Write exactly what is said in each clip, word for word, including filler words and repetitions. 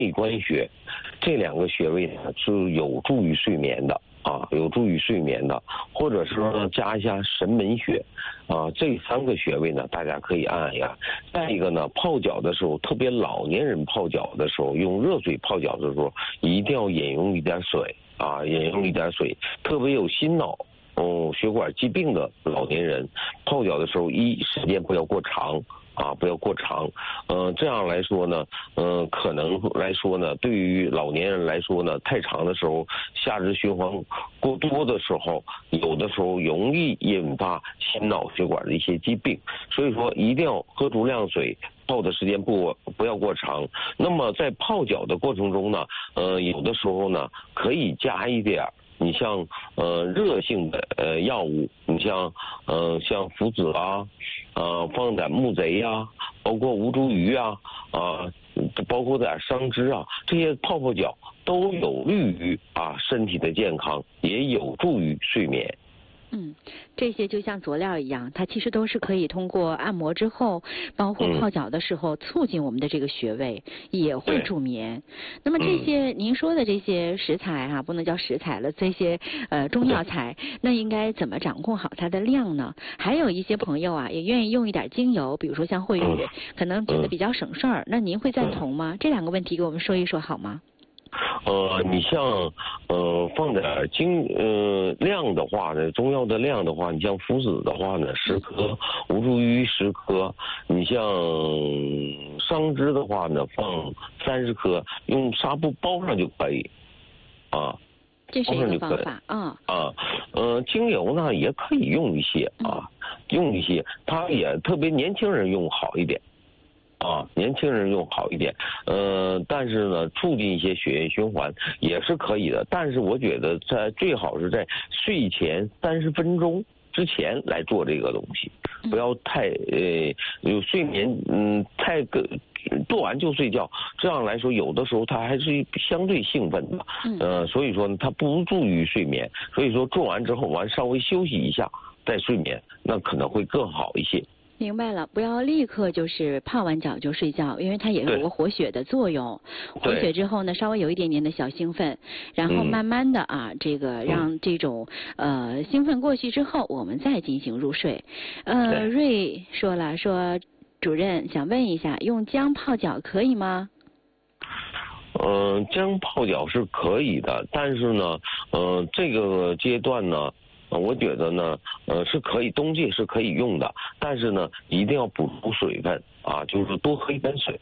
内关穴，这两个穴位呢是有助于睡眠的啊，有助于睡眠的，或者是说加一下神门穴啊，这三个穴位呢大家可以按一按。再一个呢，泡脚的时候，特别老年人泡脚的时候，用热水泡脚的时候，一定要饮用一点水啊，饮用一点水，特别有心脑。哦，血管疾病的老年人泡脚的时候，一时间不要过长啊，不要过长。呃，这样来说呢，呃，可能来说呢，对于老年人来说呢，太长的时候，下肢循环过多的时候，有的时候容易引发心脑血管的一些疾病。所以说，一定要喝足量水。泡的时间不不要过长。那么在泡脚的过程中呢，呃，有的时候呢，可以加一点。你像呃热性的呃药物，你像呃像附子啊，呃放点木贼呀、啊，包括吴茱萸啊，啊、呃，包括点桑枝啊，这些泡泡脚都有利于啊身体的健康，也有助于睡眠。 嗯，这些就像佐料一样，它其实都是可以通过按摩之后，包括泡脚的时候，促进我们的这个穴位，嗯、也会助眠。那么这些、嗯、您说的这些食材啊，不能叫食材了，这些呃中药材，那应该怎么掌控好它的量呢？还有一些朋友啊，也愿意用一点精油，比如说像蕙语，嗯、可能觉得比较省事儿。那您会赞同吗？这两个问题给我们说一说好吗？ 呃，你像呃放点精呃量的话呢，中药的量的话，你像附子的话呢，十颗，吴茱萸十颗，你像桑枝的话呢，放三十颗，用纱布包上就可以，啊， 这是一个方法啊。 啊，呃，精油呢也可以用一些啊，用一些，它也特别年轻人用好一点。啊，年轻人用好一点，呃，但是呢，促进一些血液循环也是可以的。但是我觉得在最好是在睡前三十分钟之前来做这个东西，不要太呃有睡眠嗯太个做完就睡觉，这样来说有的时候它还是相对兴奋的，呃，所以说呢它不助于睡眠。所以说做完之后完稍微休息一下再睡眠，那可能会更好一些。 明白了，不要立刻就是泡完脚就睡觉，因为它也有个活血的作用。活血之后呢，稍微有一点点的小兴奋，然后慢慢的啊，嗯、这个让这种呃兴奋过去之后，我们再进行入睡。呃，瑞说了，说主任想问一下，用姜泡脚可以吗？ 嗯、呃，姜泡脚是可以的，但是呢，呃，这个阶段呢。我觉得呢，呃，是可以，冬季是可以用的，但是呢，一定要补充水分啊，就是多喝一杯水。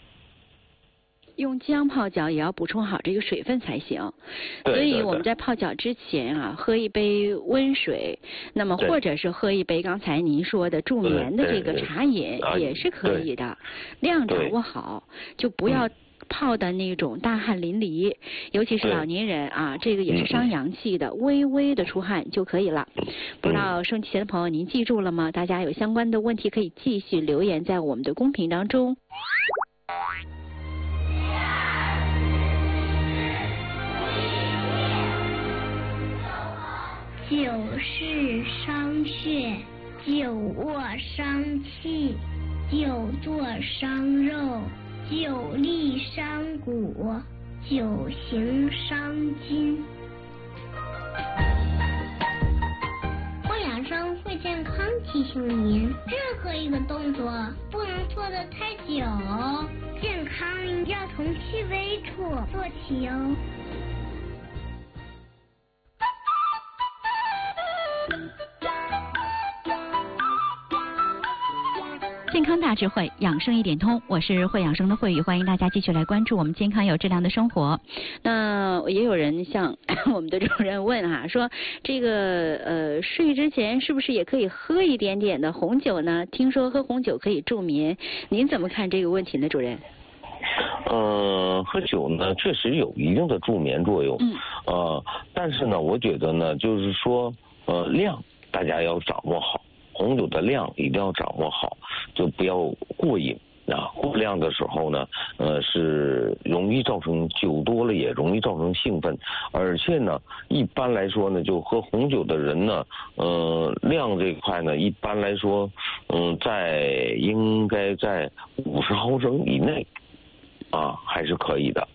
用姜泡脚也要补充好这个水分才行，所以我们在泡脚之前啊，喝一杯温水，那么或者是喝一杯刚才您说的助眠的这个茶饮也是可以的，量掌握好，就不要。泡的那种大汗淋漓，尤其是老年人啊，这个也是伤阳气的，微微的出汗就可以了。不知道收音机前的朋友您记住了吗？大家有相关的问题可以继续留言在我们的公屏当中。 久视伤血，久卧伤气，久坐伤肉，久立伤骨，久行伤筋。会养生会健康提醒您，任何一个动作不能做得太久，健康要从细微处做起哦。 健康大智慧，养生一点通，我是会养生的蕙语，欢迎大家继续来关注我们健康有质量的生活。那也有人向我们的主任问哈、啊，说这个呃睡之前是不是也可以喝一点点的红酒呢？听说喝红酒可以助眠，您怎么看这个问题呢，主任？ 呃，喝酒呢确实有一定的助眠作用，嗯，呃，但是呢，我觉得呢，就是说呃量大家要掌握好。红酒的量一定要掌握好，就不要过瘾啊！过量的时候呢，呃，是容易造成酒多了也容易造成兴奋，而且呢，一般来说呢，就喝红酒的人呢，呃，量这一块呢，一般来说，嗯、呃，在应该在五十毫升以内，啊，还是可以的。